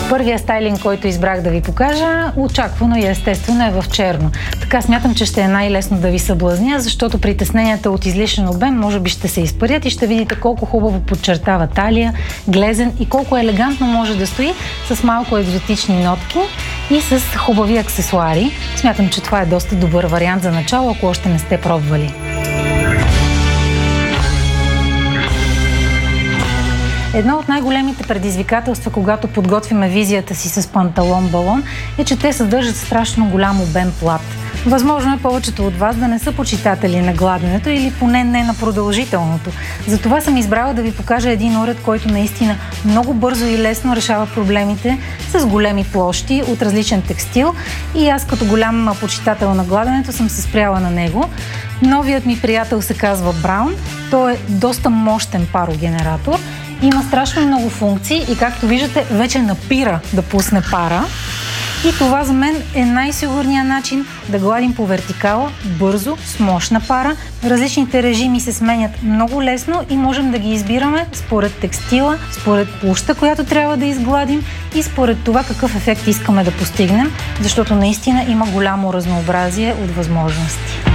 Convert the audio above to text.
Първия стайлинг, който избрах да ви покажа, очаквано и естествено е в черно. Така смятам, че ще е най-лесно да ви съблазня, защото притесненията от излишен обем може би ще се изпарят и ще видите колко хубаво подчертава талия, глезен и колко елегантно може да стои с малко екзотични нотки и с хубави аксесуари. Смятам, че това е доста добър вариант за начало, ако още не сте пробвали. Едно от най-големите предизвикателства, когато подготвяме визията си с панталон-балон, е, че те съдържат страшно голям обем плат. Възможно е повечето от вас да не са почитатели на гладенето или поне не на продължителното. Затова съм избрала да ви покажа един уред, който наистина много бързо и лесно решава проблемите с големи площи от различен текстил и аз като голям почитател на гладенето съм се спряла на него. Новият ми приятел се казва Браун. Той е доста мощен парогенератор. Има страшно много функции и както виждате, вече напира да пусне пара. И това за мен е най-сигурният начин да гладим по вертикала, бързо, с мощна пара. Различните режими се сменят много лесно и можем да ги избираме според текстила, според площта, която трябва да изгладим и според това какъв ефект искаме да постигнем, защото наистина има голямо разнообразие от възможности.